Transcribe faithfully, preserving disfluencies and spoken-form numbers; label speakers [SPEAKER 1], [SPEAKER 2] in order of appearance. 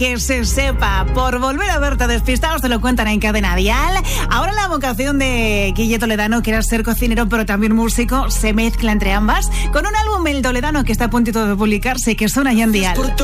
[SPEAKER 1] Que se sepa, por volver a verte despistados, te lo cuentan en Cadena Dial. Ahora la vocación de Guille Toledano, que era ser cocinero pero también músico, se mezcla entre ambas con un álbum El Toledano que está a puntito de publicarse, que suena ya en Dial.